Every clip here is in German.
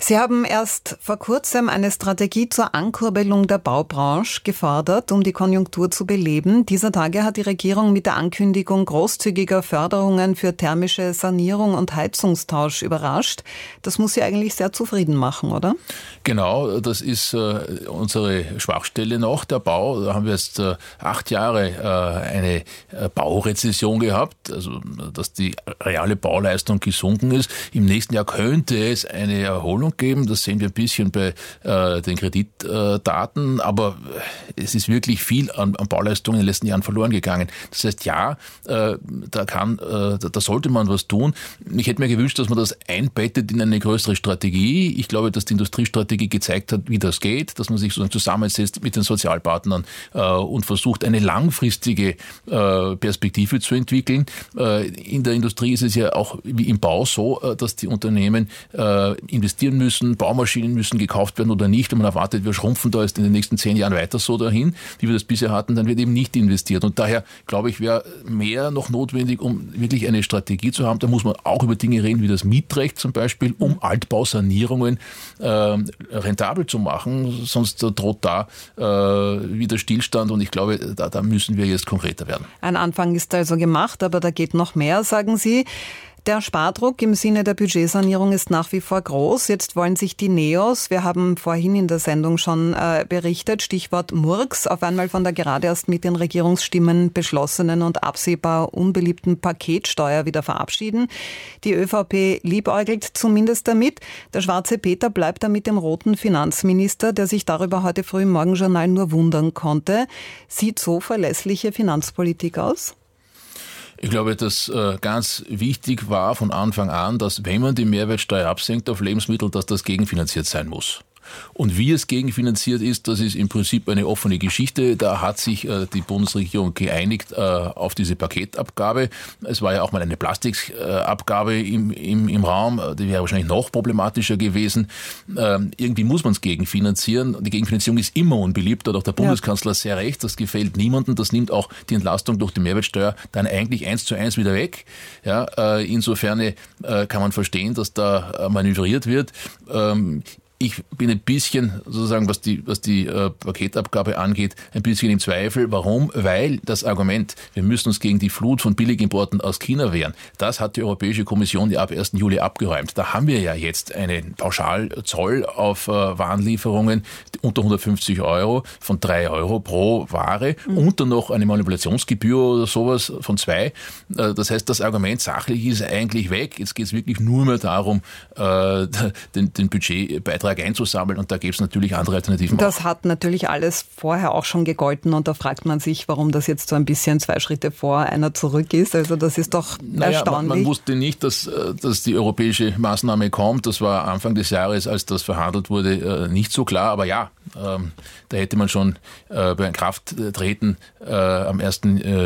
Sie haben erst vor kurzem eine Strategie zur Ankurbelung der Baubranche gefordert, um die Konjunktur zu beleben. Dieser Tage hat die Regierung mit der Ankündigung großzügiger Förderungen für thermische Sanierung und Heizungstausch überrascht. Das muss Sie eigentlich sehr zufrieden machen, oder? Genau, das ist unsere Schwachstelle noch, der Bau. Da haben wir jetzt 8 Jahre eine Baurezession gehabt, also dass die reale Bauleistung gesunken ist. Im nächsten Jahr könnte es eine Erholung geben. Das sehen wir ein bisschen bei den Kreditdaten, aber es ist wirklich viel an Bauleistungen in den letzten Jahren verloren gegangen. Das heißt, ja, da sollte man was tun. Ich hätte mir gewünscht, dass man das einbettet in eine größere Strategie. Ich glaube, dass die Industriestrategie gezeigt hat, wie das geht, dass man sich sozusagen zusammensetzt mit den Sozialpartnern und versucht, eine langfristige Perspektive zu entwickeln. In der Industrie ist es ja auch wie im Bau so, dass die Unternehmen investieren müssen, Baumaschinen müssen gekauft werden oder nicht und man erwartet, wir schrumpfen da jetzt in den nächsten 10 Jahren weiter so dahin, wie wir das bisher hatten, dann wird eben nicht investiert. Und daher, glaube ich, wäre mehr noch notwendig, um wirklich eine Strategie zu haben. Da muss man auch über Dinge reden, wie das Mietrecht zum Beispiel, um Altbausanierungen rentabel zu machen, sonst droht da wieder Stillstand und ich glaube, da müssen wir jetzt konkreter werden. Ein Anfang ist also gemacht, aber da geht noch mehr, sagen Sie. Der Spardruck im Sinne der Budgetsanierung ist nach wie vor groß. Jetzt wollen sich die Neos, wir haben vorhin in der Sendung schon berichtet, Stichwort Murks, auf einmal von der gerade erst mit den Regierungsstimmen beschlossenen und absehbar unbeliebten Paketsteuer wieder verabschieden. Die ÖVP liebäugelt zumindest damit. Der schwarze Peter bleibt da mit dem roten Finanzminister, der sich darüber heute früh im Morgenjournal nur wundern konnte. Sieht so verlässliche Finanzpolitik aus? Ich glaube, dass ganz wichtig war von Anfang an, dass wenn man die Mehrwertsteuer absenkt auf Lebensmittel, dass das gegenfinanziert sein muss. Und wie es gegenfinanziert ist, das ist im Prinzip eine offene Geschichte. Da hat sich die Bundesregierung geeinigt auf diese Paketabgabe. Es war ja auch mal eine Plastikabgabe im Raum. Die wäre wahrscheinlich noch problematischer gewesen. Irgendwie muss man es gegenfinanzieren. Die Gegenfinanzierung ist immer unbeliebt. Da hat auch der Bundeskanzler sehr recht. Das gefällt niemandem. Das nimmt auch die Entlastung durch die Mehrwertsteuer dann eigentlich 1:1 wieder weg. Ja, insofern kann man verstehen, dass da manövriert wird. Ich bin ein bisschen, sozusagen, was die Paketabgabe angeht, ein bisschen im Zweifel. Warum? Weil das Argument, wir müssen uns gegen die Flut von Billigimporten aus China wehren, das hat die Europäische Kommission ja ab 1. Juli abgeräumt. Da haben wir ja jetzt einen Pauschalzoll auf Warenlieferungen unter 150 € von 3 € pro Ware und dann noch eine Manipulationsgebühr oder sowas von 2. Das heißt, das Argument sachlich ist eigentlich weg. Jetzt geht es wirklich nur mehr darum, den Budgetbeitrag einzusammeln und da gäbe es natürlich andere Alternativen. Das hat natürlich alles vorher auch schon gegolten und da fragt man sich, warum das jetzt so ein bisschen 2 Schritte vor, einer zurück ist. Also das ist doch erstaunlich. Man wusste nicht, dass die europäische Maßnahme kommt. Das war Anfang des Jahres, als das verhandelt wurde, nicht so klar. Aber ja, da hätte man schon bei Inkrafttreten am 1.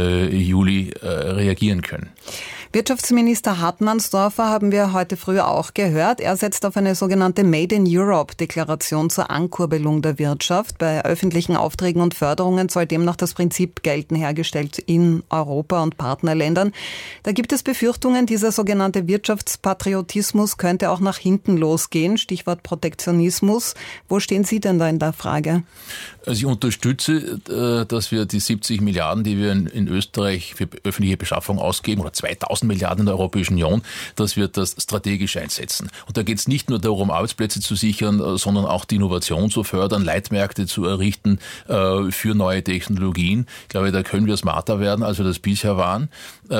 Juli reagieren können. Wirtschaftsminister Hartmannsdorfer haben wir heute früh auch gehört. Er setzt auf eine sogenannte Made in Europe-Deklaration zur Ankurbelung der Wirtschaft. Bei öffentlichen Aufträgen und Förderungen soll demnach das Prinzip gelten, hergestellt in Europa und Partnerländern. Da gibt es Befürchtungen, dieser sogenannte Wirtschaftspatriotismus könnte auch nach hinten losgehen. Stichwort Protektionismus. Wo stehen Sie denn da in der Frage? Also ich unterstütze, dass wir die 70 Milliarden, die wir in Österreich für öffentliche Beschaffung ausgeben, oder 2000 Milliarden in der Europäischen Union, dass wir das strategisch einsetzen. Und da geht es nicht nur darum, Arbeitsplätze zu sichern, sondern auch die Innovation zu fördern, Leitmärkte zu errichten für neue Technologien. Ich glaube, da können wir smarter werden, als wir das bisher waren.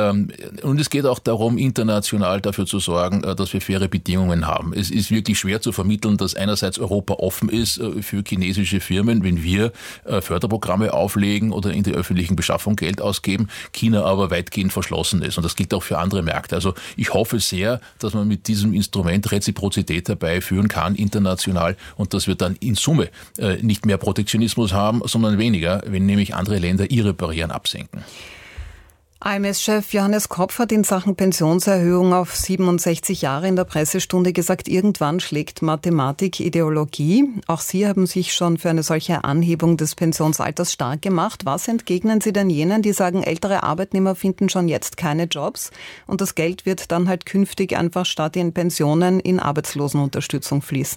Und es geht auch darum, international dafür zu sorgen, dass wir faire Bedingungen haben. Es ist wirklich schwer zu vermitteln, dass einerseits Europa offen ist für chinesische Firmen, wenn wir Förderprogramme auflegen oder in der öffentlichen Beschaffung Geld ausgeben, China aber weitgehend verschlossen ist. Und das gilt auch für andere Märkte. Also ich hoffe sehr, dass man mit diesem Instrument Reziprozität herbeiführen kann, international, und dass wir dann in Summe nicht mehr Protektionismus haben, sondern weniger, wenn nämlich andere Länder ihre Barrieren absenken. AMS-Chef Johannes Kropf hat in Sachen Pensionserhöhung auf 67 Jahre in der Pressestunde gesagt, irgendwann schlägt Mathematik Ideologie. Auch Sie haben sich schon für eine solche Anhebung des Pensionsalters stark gemacht. Was entgegnen Sie denn jenen, die sagen, ältere Arbeitnehmer finden schon jetzt keine Jobs und das Geld wird dann halt künftig einfach statt in Pensionen in Arbeitslosenunterstützung fließen?